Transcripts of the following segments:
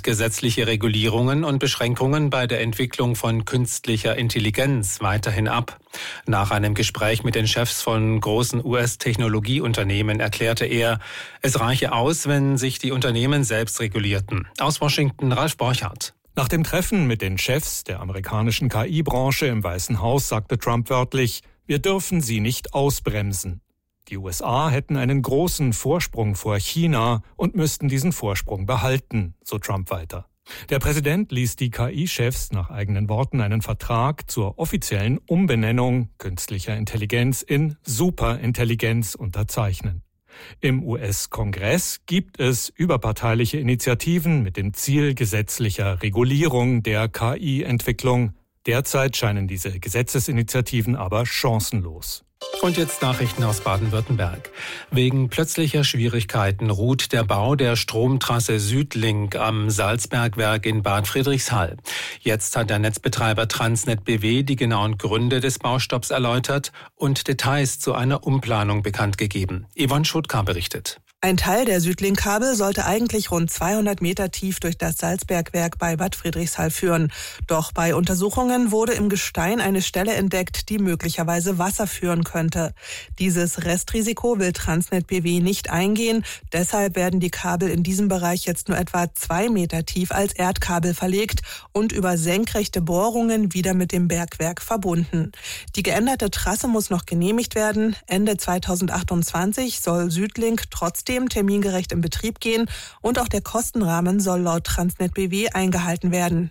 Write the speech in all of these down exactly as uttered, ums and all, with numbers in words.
lehnt gesetzliche Regulierungen und Beschränkungen bei der Entwicklung von künstlicher Intelligenz weiterhin ab. Nach einem Gespräch mit den Chefs von großen U S-Technologieunternehmen erklärte er, es reiche aus, wenn sich die Unternehmen selbst regulierten. Aus Washington, Ralf Borchardt. Nach dem Treffen mit den Chefs der amerikanischen K I-Branche im Weißen Haus sagte Trump wörtlich, wir dürfen sie nicht ausbremsen. Die U S A hätten einen großen Vorsprung vor China und müssten diesen Vorsprung behalten, so Trump weiter. Der Präsident ließ die K I-Chefs nach eigenen Worten einen Vertrag zur offiziellen Umbenennung künstlicher Intelligenz in Superintelligenz unterzeichnen. Im U S-Kongress gibt es überparteiliche Initiativen mit dem Ziel gesetzlicher Regulierung der K I-Entwicklung. Derzeit scheinen diese Gesetzesinitiativen aber chancenlos. Und jetzt Nachrichten aus Baden-Württemberg. Wegen plötzlicher Schwierigkeiten ruht der Bau der Stromtrasse Südlink am Salzbergwerk in Bad Friedrichshall. Jetzt hat der Netzbetreiber Transnet B W die genauen Gründe des Baustopps erläutert und Details zu einer Umplanung bekannt gegeben. Yvonne Schutka berichtet. Ein Teil der Südlink-Kabel sollte eigentlich rund zweihundert Meter tief durch das Salzbergwerk bei Bad Friedrichshall führen. Doch bei Untersuchungen wurde im Gestein eine Stelle entdeckt, die möglicherweise Wasser führen könnte. Dieses Restrisiko will Transnet B W nicht eingehen. Deshalb werden die Kabel in diesem Bereich jetzt nur etwa zwei Meter tief als Erdkabel verlegt und über senkrechte Bohrungen wieder mit dem Bergwerk verbunden. Die geänderte Trasse muss noch genehmigt werden. Ende zweitausendachtundzwanzig soll Südlink trotzdem termingerecht in Betrieb gehen und auch der Kostenrahmen soll laut Transnet B W eingehalten werden.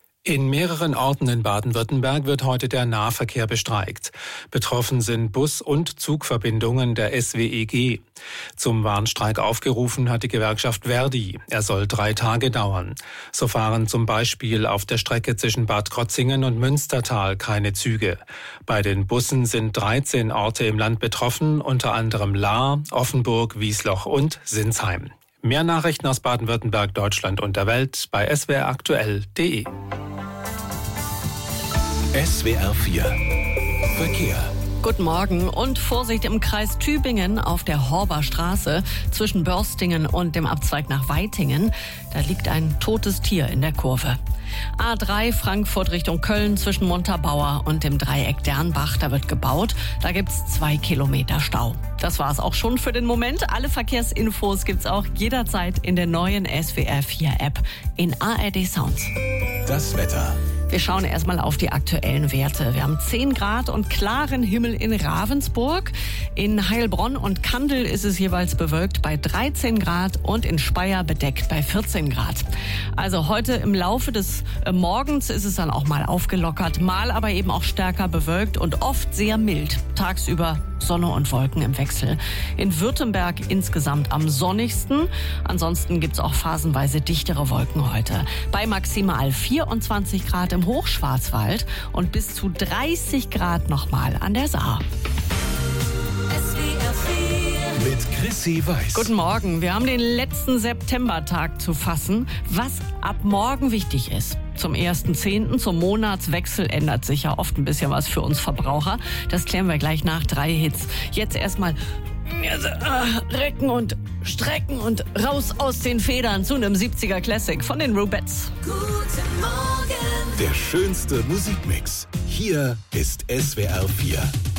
In mehreren Orten in Baden-Württemberg wird heute der Nahverkehr bestreikt. Betroffen sind Bus- und Zugverbindungen der S W E G. Zum Warnstreik aufgerufen hat die Gewerkschaft Verdi. Er soll drei Tage dauern. So fahren zum Beispiel auf der Strecke zwischen Bad Krotzingen und Münstertal keine Züge. Bei den Bussen sind dreizehn Orte im Land betroffen, unter anderem Lahr, Offenburg, Wiesloch und Sinsheim. Mehr Nachrichten aus Baden-Württemberg, Deutschland und der Welt bei s w r aktuell punkt d e. S W R vier Verkehr. Guten Morgen und Vorsicht im Kreis Tübingen auf der Horber Straße zwischen Börstingen und dem Abzweig nach Weitingen. Da liegt ein totes Tier in der Kurve. A drei Frankfurt Richtung Köln zwischen Montabaur und dem Dreieck Dernbach. Da wird gebaut. Da gibt's zwei Kilometer Stau. Das war's auch schon für den Moment. Alle Verkehrsinfos gibt's auch jederzeit in der neuen S W R vier App in A R D Sounds. Das Wetter. Wir schauen erstmal auf die aktuellen Werte. Wir haben zehn Grad und klaren Himmel in Ravensburg. In Heilbronn und Kandel ist es jeweils bewölkt bei dreizehn Grad und in Speyer bedeckt bei vierzehn Grad. Also heute im Laufe des äh, Morgens ist es dann auch mal aufgelockert, mal aber eben auch stärker bewölkt und oft sehr mild. Tagsüber Sonne und Wolken im Wechsel. In Württemberg insgesamt am sonnigsten. Ansonsten gibt's auch phasenweise dichtere Wolken heute. Bei maximal vierundzwanzig Grad im Hochschwarzwald und bis zu dreißig Grad nochmal an der Saar. Mit Chrissy Weiß. Guten Morgen. Wir haben den letzten Septembertag zu fassen, was ab morgen wichtig ist. Zum ersten Zehnten zum Monatswechsel ändert sich ja oft ein bisschen was für uns Verbraucher. Das klären wir gleich nach drei Hits. Jetzt erstmal also, äh, recken und strecken und raus aus den Federn zu einem siebziger Classic von den Rubettes. Guten Morgen. Der schönste Musikmix. Hier ist S W R vier.